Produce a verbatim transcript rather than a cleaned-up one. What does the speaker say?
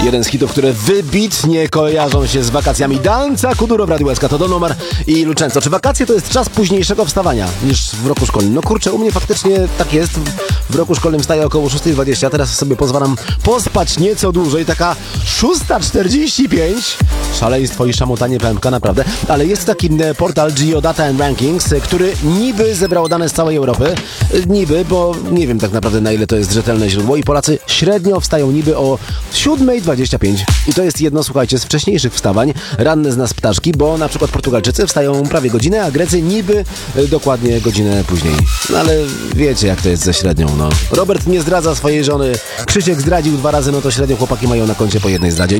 Jeden z hitów, które wybitnie kojarzą się z wakacjami. Danza Kuduro w Radiu S K to Don Omar i Lucenzo. Czy wakacje to jest czas późniejszego wstawania niż w roku szkolnym? No kurczę, u mnie faktycznie tak jest. W roku szkolnym wstaję około szósta dwadzieścia. Teraz sobie pozwalam pospać nieco dłużej. Taka szósta czterdzieści pięć. Szaleństwo i szamotanie P M K, naprawdę. Ale jest taki portal Geodata and Rankings, który niby zebrał dane z całej Europy. Niby, bo nie wiem tak naprawdę, na ile to jest rzetelne źródło. I Polacy średnio wstają niby o siódma dwadzieścia pięć. I to jest jedno, słuchajcie, z wcześniejszych wstawań. Ranne z nas ptaszki, bo na przykład Portugalczycy wstają prawie godzinę, a Grecy niby dokładnie godzinę później. No ale wiecie, jak to jest ze średnią, no. Robert nie zdradza swojej żony. Krzysiek zdradził dwa razy, no to średnio chłopaki mają na koncie po jednej zdradzie.